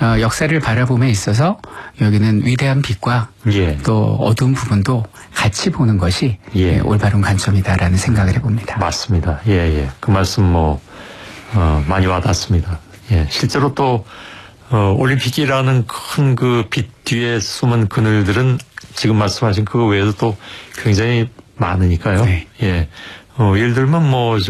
역사를 바라봄에 있어서 여기는 위대한 빛과 예. 또 어두운 부분도 같이 보는 것이 예. 올바른 관점이다라는 생각을 해봅니다. 맞습니다. 예, 예. 그 말씀 많이 와닿습니다. 예. 실제로 또, 올림픽이라는 큰 그 빛 뒤에 숨은 그늘들은 지금 말씀하신 그거 외에도 또 굉장히 많으니까요. 네. 예. 예를 들면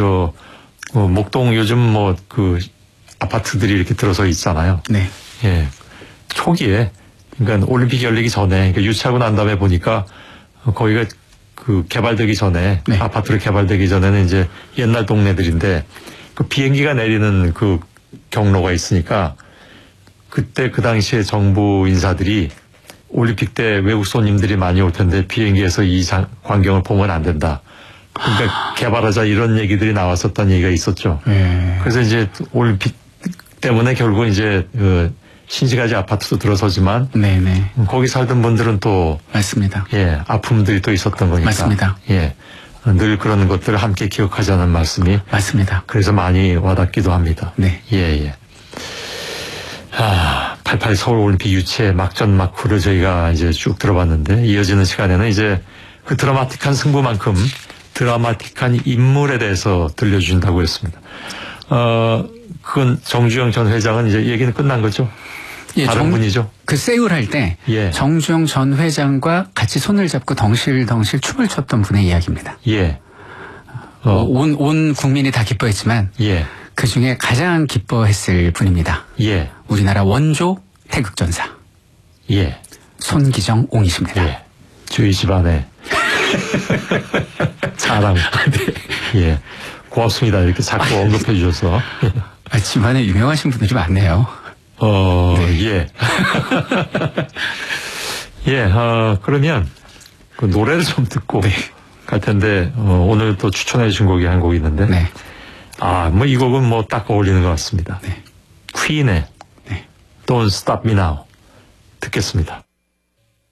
목동 요즘 그 아파트들이 이렇게 들어서 있잖아요. 네. 예. 초기에, 그러니까 올림픽 열리기 전에, 그러니까 유치하고 난 다음에 보니까 거기가 그 개발되기 전에, 네. 아파트로 개발되기 전에는 이제 옛날 동네들인데 그 비행기가 내리는 그 경로가 있으니까 그때 그 당시에 정부 인사들이 올림픽 때 외국 손님들이 많이 올 텐데 비행기에서 이 광경을 보면 안 된다. 그러니까 개발하자 이런 얘기들이 나왔었다는 얘기가 있었죠. 그래서 이제 올림픽 때문에 결국은 이제 신시가지 아파트도 들어서지만 네네. 거기 살던 분들은 또 맞습니다. 예, 아픔들이 또 있었던 거니까. 맞습니다. 예. 늘 그런 것들을 함께 기억하자는 말씀이 맞습니다. 그래서 많이 와닿기도 합니다. 네. 예, 예. 88 서울올림픽 유치의 막전 막후를 저희가 이제 쭉 들어봤는데 이어지는 시간에는 이제 그 드라마틱한 승부만큼 드라마틱한 인물에 대해서 들려주신다고 했습니다. 그건 정주영 전 회장은 이제 얘기는 끝난 거죠? 예, 다른 분이죠? 그 세울할 때 예. 정주영 전 회장과 같이 손을 잡고 덩실덩실 춤을 췄던 분의 이야기입니다. 예. 온 국민이 다 기뻐했지만 예. 그 중에 가장 기뻐했을 분입니다. 예. 우리나라 원조 태극전사. 예. 손기정 옹이십니다. 예. 저희 집안에 자랑. 예. 고맙습니다. 이렇게 자꾸 언급해 주셔서. 집안에 유명하신 분들이 많네요. 네. 예. 예, 그러면 그 노래를 좀 듣고 네. 갈 텐데, 오늘 또 추천해 주신 곡이 한 곡이 있는데. 네. 이 곡은 딱 어울리는 것 같습니다. 네. 퀸의 네. Don't Stop Me Now 듣겠습니다.